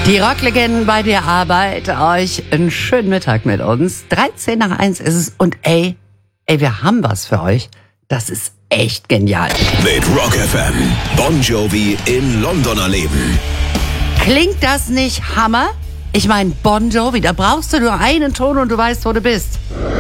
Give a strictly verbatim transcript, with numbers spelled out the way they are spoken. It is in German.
Die Rocklegenden bei der Arbeit. Euch einen schönen Mittag mit uns. dreizehn nach eins ist es. Und ey, ey, wir haben was für euch. Das ist echt genial. Mit Rock F M. Bon Jovi in London erleben. Klingt das nicht Hammer? Ich meine, Bon Jovi, da brauchst du nur einen Ton und du weißt, wo du bist.